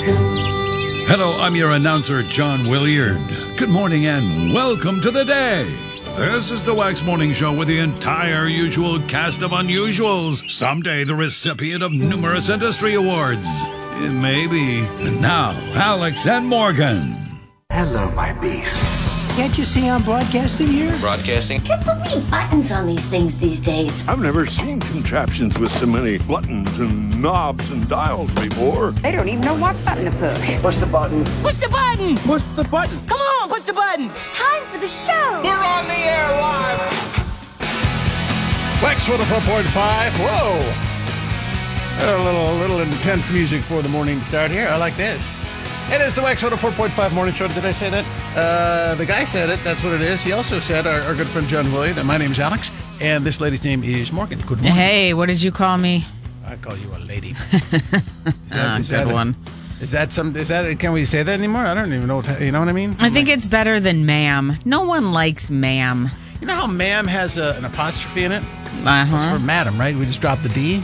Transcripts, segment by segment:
Hello, I'm your announcer, John Williard. Good morning and welcome to the day. This is the Wax Morning Show with the entire usual cast of unusuals. Someday the recipient of numerous industry awards. Maybe. And now, Alex and Morgan. Hello, my beast. Can't you see I'm broadcasting here? Broadcasting? Get so many buttons on these things these days. I've never seen contraptions with so many buttons and knobs and dials before. They don't even know what button to push. Push the button. Push the button! Push the button. Come on, push the button! It's time for the show. We're on the air live. Wax 104.5. Whoa. A little intense music for the morning start here. I like this. It is the Wax 104.5 morning show. Did I say that? The guy said it. That's what it is. He also said, our good friend John Williard, that my name is Alex, and this lady's name is Morgan. Good morning. Hey, what did you call me? I call you a lady. Good one. Is that, can we say that anymore? I don't even know you know what I mean? I think it's better than ma'am. No one likes ma'am. You know how ma'am has an apostrophe in it? Uh-huh. It's for madam, right? We just drop the D.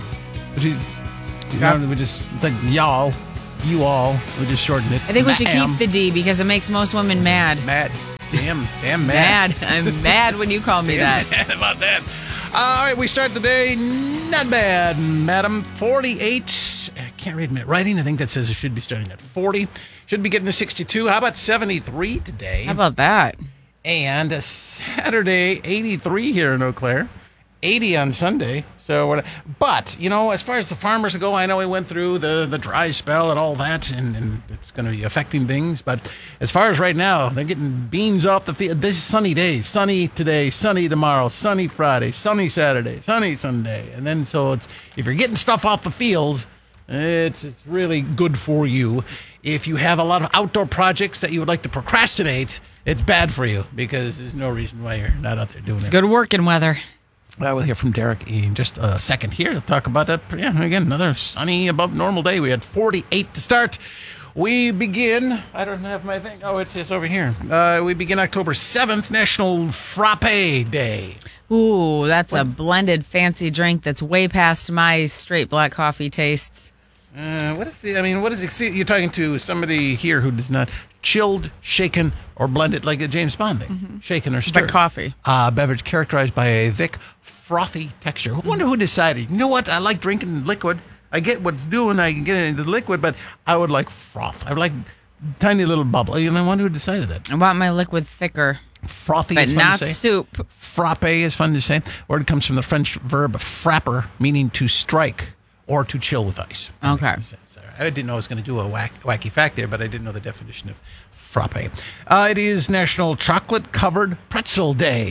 It's like y'all. You all. We just shortened it. I think we should keep the D because it makes most women mad. Mad. Damn mad. Mad. I'm mad when you call me that. Mad about that. All right, we start the day not bad, madam. 48. I can't read my writing. I think that says it should be starting at 40. Should be getting to 62. How about 73 today? How about that? And a Saturday, 83 here in Eau Claire. 80 on Sunday. But, you know, as far as the farmers go, I know we went through the dry spell and all that, and it's going to be affecting things. But as far as right now, they're getting beans off the field. This is sunny days. Sunny today, sunny tomorrow, sunny Friday, sunny Saturday, sunny Sunday. And then so it's if you're getting stuff off the fields, it's really good for you. If you have a lot of outdoor projects that you would like to procrastinate, it's bad for you because there's no reason why you're not out there doing it. It's good working weather. I will hear from Derek in just a second here to talk about that. Yeah, again, another sunny above normal day. We had 48 to start. We begin, I don't have my thing. Oh, it's over here. We begin October 7th, National Frappe Day. Ooh, that's a blended fancy drink that's way past my straight black coffee tastes. What is it? See, you're talking to somebody here who does not chilled, shaken, or blended like a James Bond thing. Mm-hmm. Shaken or stirred. But coffee. Beverage characterized by a thick, frothy texture. I wonder who decided, you know what, I like drinking liquid. I get what's doing, I can get it into the liquid, but I would like froth. I would like tiny little bubble. And I wonder who decided that. I want my liquid thicker. Frothy but is fun not to say. soup. Frappe is fun to say. Word comes from the French verb frapper, meaning to strike or to chill with ice. Okay. I didn't know I was going to do a wacky fact there, but I didn't know the definition of frappe. It is National Chocolate-Covered Pretzel Day.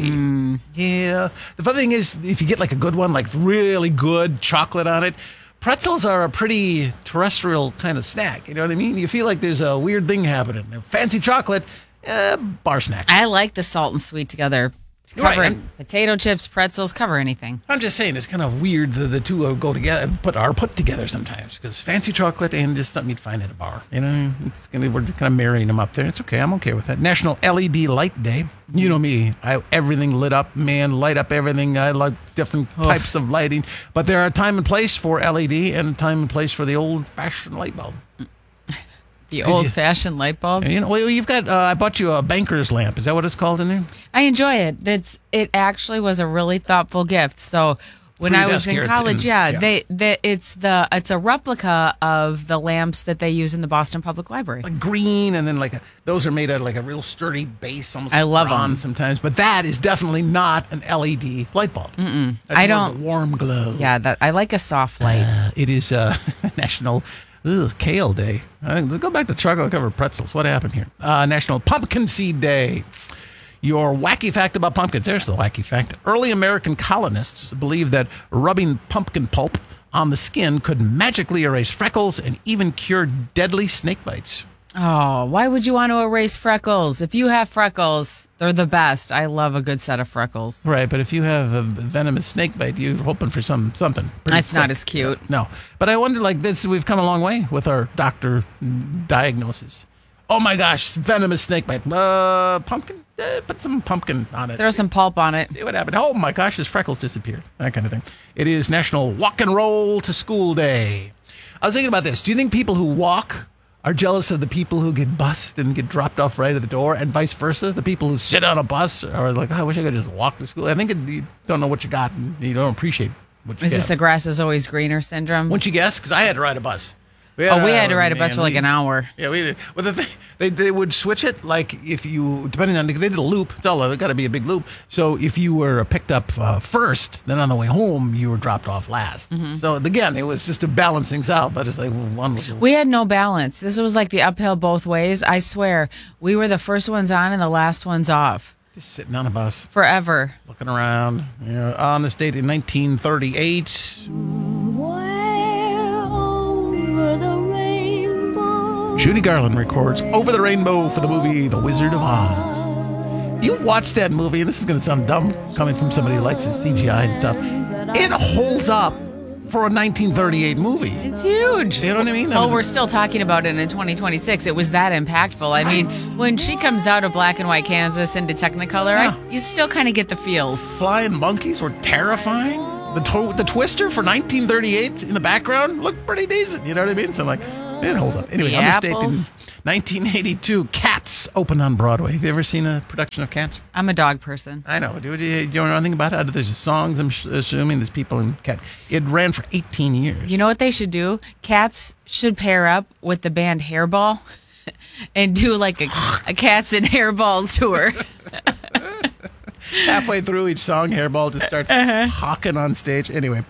Yeah. The funny thing is, if you get like a good one, like really good chocolate on it, pretzels are a pretty terrestrial kind of snack. You know what I mean? You feel like there's a weird thing happening. Fancy chocolate, bar snack. I like the salt and sweet together. Cover potato chips, pretzels, cover anything. I'm just saying, it's kind of weird the two go together, are put together sometimes, because fancy chocolate and just something you'd find at a bar. You know, we're kind of marrying them up there. It's okay. I'm okay with that. National LED Light Day. You know me. Everything lit up, man. Light up everything. I like different types of lighting. But there are a time and place for LED and a time and place for the old-fashioned light bulb. The old-fashioned light bulb? You know, well, you've got, I bought you a banker's lamp. Is that what it's called in there? I enjoy it. It actually was a really thoughtful gift. So when I was in college, it's a replica of the lamps that they use in the Boston Public Library. Like green, and then those are made out of like a real sturdy base, almost I love bronze them sometimes. But that is definitely not an LED light bulb. I don't. The warm glow. Yeah, I like a soft light. It is National Kale Day. Let's go back to chocolate-covered pretzels. What happened here? National Pumpkin Seed Day. Your wacky fact about pumpkins. There's the wacky fact. Early American colonists believed that rubbing pumpkin pulp on the skin could magically erase freckles and even cure deadly snake bites. Oh, why would you want to erase freckles? If you have freckles, they're the best. I love a good set of freckles. Right, but if you have a venomous snake bite, you're hoping for something. That's not as cute. No, but I wonder, we've come a long way with our doctor diagnosis. Oh my gosh, venomous snake bite. Pumpkin? Put some pumpkin on it. Throw some pulp on it. See what happened. Oh my gosh, his freckles disappeared. That kind of thing. It is National Walk and Roll to School Day. I was thinking about this. Do you think people who walk are jealous of the people who get bussed and get dropped off right at the door, and vice versa. The people who sit on a bus are like, I wish I could just walk to school. I think you don't know what you got, and you don't appreciate what you get. Is this a grass is always greener syndrome? Wouldn't you guess? Because I had to ride a bus. We had to ride a bus for like an hour. Yeah, we did. Well, the thing, they would switch it, like if you, depending on, they did a loop. It's got to be a big loop. So if you were picked up first, then on the way home, you were dropped off last. Mm-hmm. So again, it was just to balance things out, but it's like one was... We had no balance. This was like the uphill both ways. I swear, we were the first ones on and the last ones off. Just sitting on a bus. Forever. Looking around. On this date in 1938... Judy Garland records Over the Rainbow for the movie The Wizard of Oz. If you watch that movie, and this is going to sound dumb coming from somebody who likes the CGI and stuff, it holds up for a 1938 movie. It's huge. You know what I mean? Well, we're still talking about it in 2026. It was that impactful. I mean, when she comes out of black and white Kansas into Technicolor, you still kind of get the feels. Flying monkeys were terrifying. The Twister for 1938 in the background looked pretty decent. You know what I mean? So I'm like... It holds up. Anyway, on this date in 1982, Cats opened on Broadway. Have you ever seen a production of Cats? I'm a dog person. I know. Do you know anything about it? There's songs, I'm assuming. There's people in Cats. It ran for 18 years. You know what they should do? Cats should pair up with the band Hairball and do like a Cats and Hairball tour. Halfway through each song, Hairball just starts hawking on stage. Anyway,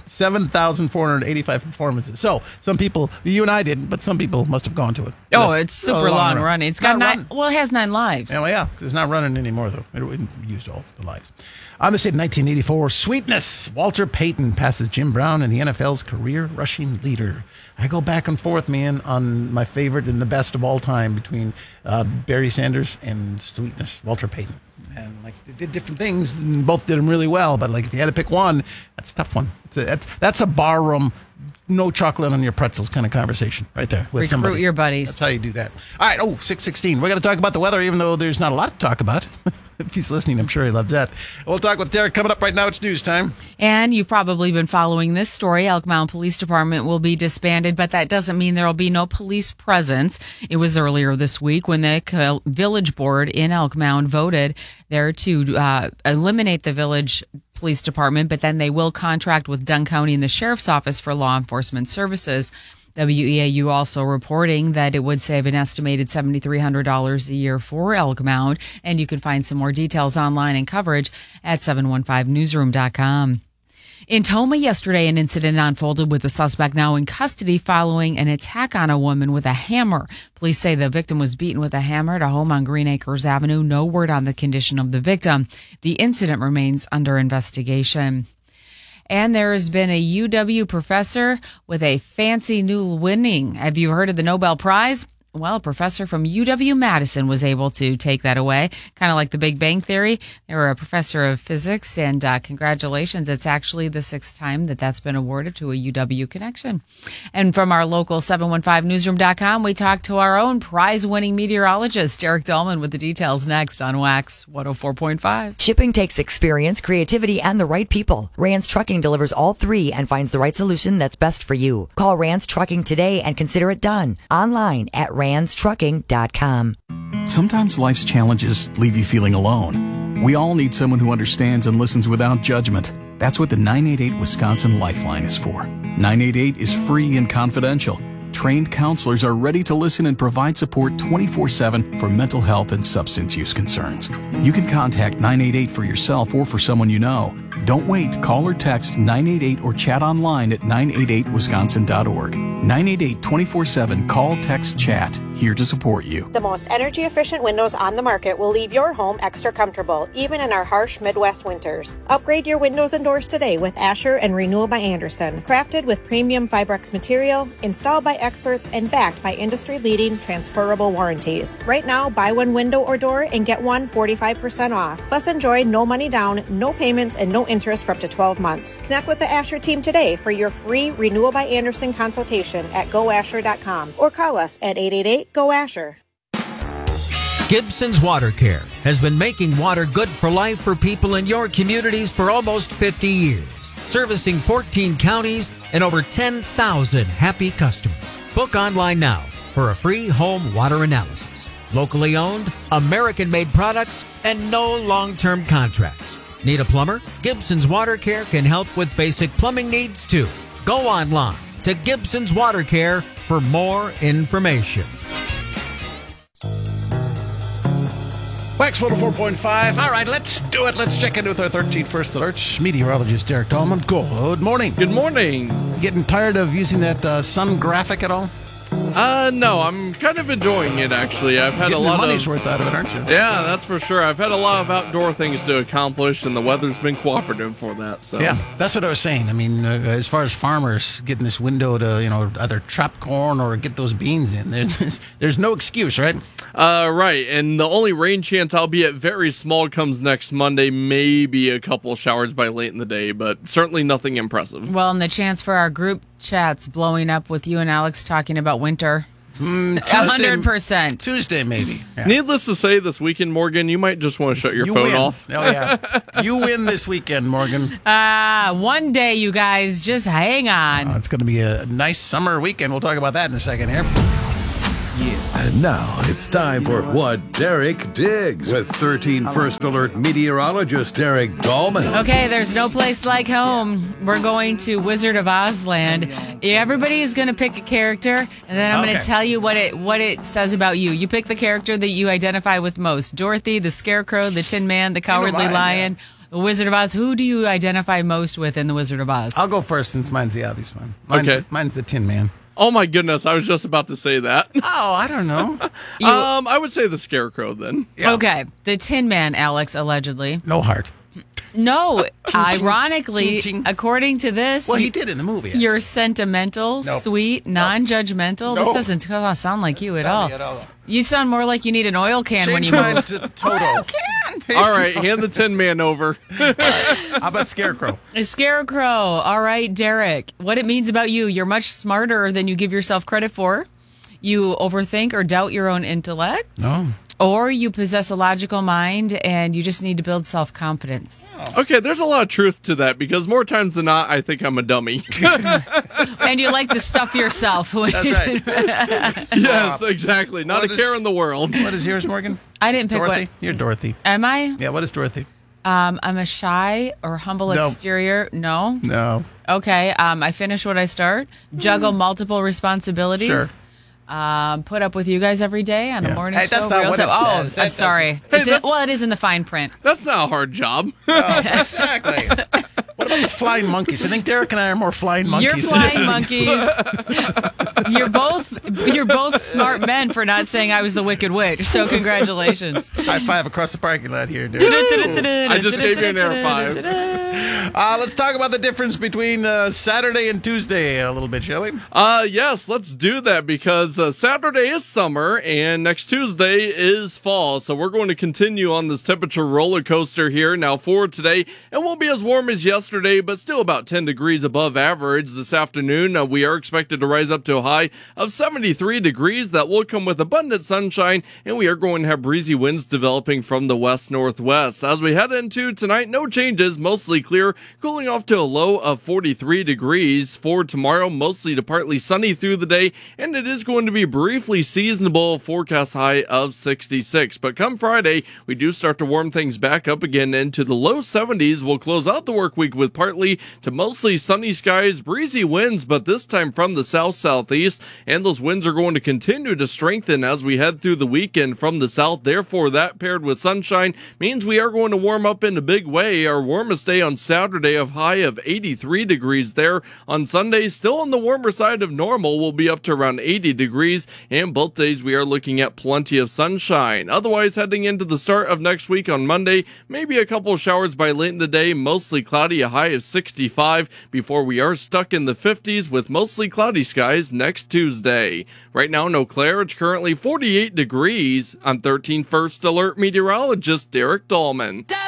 7,485 performances. So, some people, you and I didn't, but some people must have gone to it. Oh, it's super long running. It's got it has 9 lives. Yeah, it's not running anymore, though. It used all the lives. On this date in 1984, Sweetness. Walter Payton passes Jim Brown in the NFL's career rushing leader. I go back and forth, man, on my favorite and the best of all time between Barry Sanders and Sweetness, Walter Payton. And like they did different things, and both did them really well. But like if you had to pick one, that's a tough one. That's a barroom, no chocolate on your pretzels kind of conversation right there. With Recruit somebody. Your buddies. That's how you do that. All right. 6:16. We got to talk about the weather, even though there's not a lot to talk about. If he's listening, I'm sure he loves that. We'll talk with Derek coming up right now. It's news time. And you've probably been following this story. Elk Mound Police Department will be disbanded, but that doesn't mean there will be no police presence. It was earlier this week when the village board in Elk Mound voted there to eliminate the village police department, but then they will contract with Dunn County and the Sheriff's Office for law enforcement services. WEAU also reporting that it would save an estimated $7,300 a year for Elk Mound, and you can find some more details online and coverage at 715newsroom.com. In Toma yesterday, an incident unfolded with the suspect now in custody following an attack on a woman with a hammer. Police say the victim was beaten with a hammer at a home on Green Acres Avenue. No word on the condition of the victim. The incident remains under investigation. And there has been a UW professor with a fancy new winning. Have you heard of the Nobel Prize? Well, a professor from UW-Madison was able to take that away, kind of like the Big Bang Theory. They were a professor of physics, and congratulations. It's actually the 6th time that's been awarded to a UW connection. And from our local 715newsroom.com, we talked to our own prize-winning meteorologist, Eric Dahlman, with the details next on Wax 104.5. Shipping takes experience, creativity, and the right people. Rance Trucking delivers all 3 and finds the right solution that's best for you. Call Rance Trucking today and consider it done. Online at ranstrucking.com. Sometimes life's challenges leave you feeling alone. We all need someone who understands and listens without judgment. That's what the 988 Wisconsin Lifeline is for. 988 is free and confidential. Trained counselors are ready to listen and provide support 24/7 for mental health and substance use concerns. You can contact 988 for yourself or for someone you know. Don't wait. Call or text 988 or chat online at 988wisconsin.org. 988 24/7. Call, text, chat. Here to support you. The most energy efficient windows on the market will leave your home extra comfortable, even in our harsh Midwest winters. Upgrade your windows and doors today with Asher and Renewal by Andersen. Crafted with premium Fibrex material, installed by experts, and backed by industry-leading transferable warranties. Right now, buy one window or door and get one 45% off. Plus, enjoy no money down, no payments, and no interest for up to 12 months. Connect with the Asher team today for your free Renewal by Andersen consultation at goasher.com or call us at 888-GO-ASHER. Gibson's Water Care has been making water good for life for people in your communities for almost 50 years, servicing 14 counties and over 10,000 happy customers. Book online now for a free home water analysis. Locally owned, American-made products, and no long-term contracts. Need a plumber? Gibson's Water Care can help with basic plumbing needs, too. Go online to Gibson's Water Care for more information. Wax 104.5. All right, let's do it. Let's check in with our 13th First Alerts. Meteorologist Derek Dahlman. Good morning. Good morning. Getting tired of using that sun graphic at all? No, I'm kind of enjoying it, actually. I've had Getting a lot your money's of worth out of it, aren't you? Yeah, that's for sure. I've had a lot of outdoor things to accomplish, and the weather's been cooperative for that. So yeah, that's what I was saying. I mean, as far as farmers getting this window to, either trap corn or get those beans in, there's no excuse, right? Right, and the only rain chance, albeit very small, comes next Monday. Maybe a couple showers by late in the day, but certainly nothing impressive. Well, and the chance for our group chats blowing up with you and Alex talking about winter. 100%. Tuesday, maybe. Yeah. Needless to say, this weekend, Morgan, you might just want to shut your phone win. off. Oh, yeah. You win this weekend, Morgan. One day, you guys. Just hang on. It's going to be a nice summer weekend. We'll talk about that in a second here. And now it's time for What Derek Digs with 13 First Alert meteorologist Derek Dahlman. Okay, there's no place like home. We're going to Wizard of Oz land. Everybody is going to pick a character, and then I'm going to tell you what it says about you. You pick the character that you identify with most. Dorothy, the Scarecrow, the Tin Man, the Cowardly Lion. Yeah. The Wizard of Oz. Who do you identify most with in the Wizard of Oz? I'll go first since mine's the obvious one. Mine's the Tin Man. Oh my goodness, I was just about to say that. Oh, I don't know. I would say the Scarecrow then. Yeah. Okay, the Tin Man, Alex, allegedly. No heart. No, ironically, according to this... Well, he did in the movie. Actually. You're sentimental, sweet, non-judgmental. This doesn't sound like you at all. You sound more like you need an oil can when you move. To Toto. Oil can! All right, hand the Tin Man over. How about Scarecrow? A Scarecrow. All right, Derek. What it means about you, you're much smarter than you give yourself credit for. You overthink or doubt your own intellect. No. Or you possess a logical mind and you just need to build self-confidence. Okay, there's a lot of truth to that because more times than not, I think I'm a dummy. And you like to stuff yourself. That's right. Yes, exactly. Not a care in the world. What is yours, Morgan? I didn't pick Dorothy? what. You're Dorothy. Am I? Yeah, what is Dorothy? I'm a shy or humble exterior. No? No. Okay, I finish what I start. Juggle multiple responsibilities. Sure. Put up with you guys every day on a morning show. That's not what it says. I'm sorry. Well, it is in the fine print. That's not a hard job. Exactly. What about the flying monkeys? I think Derek and I are more flying monkeys. You're flying monkeys. You're both smart men for not saying I was the Wicked Witch. So congratulations. High five across the parking lot here, dude. I just gave you an air five. Let's talk about the difference between Saturday and Tuesday a little bit, shall we? Yes, let's do that because Saturday is summer and next Tuesday is fall. So we're going to continue on this temperature roller coaster here. Now for today, it won't be as warm as yesterday, but still about 10 degrees above average this afternoon. We are expected to rise up to a high of 73 degrees. That will come with abundant sunshine, and we are going to have breezy winds developing from the west-northwest. As we head into tonight, no changes, mostly clear, cooling off to a low of 43 degrees. For tomorrow, mostly to partly sunny through the day, and it is going to be briefly seasonable, forecast high of 66. But come Friday, we do start to warm things back up again into the low 70s. We'll close out the work week with partly to mostly sunny skies, breezy winds, but this time from the south-southeast, and those winds are going to continue to strengthen as we head through the weekend from the south. Therefore, that paired with sunshine means we are going to warm up in a big way. Our warmest day on Saturday of high of 83 degrees there. On Sunday, still on the warmer side of normal, we'll be up to around 80 degrees, and both days we are looking at plenty of sunshine. Otherwise, heading into the start of next week on Monday, maybe a couple showers by late in the day, mostly cloudy, a high of 65, before we are stuck in the 50s with mostly cloudy skies next Tuesday. Right now in Eau Claire, it's currently 48 degrees. I'm 13 First Alert meteorologist Derek Dahlman.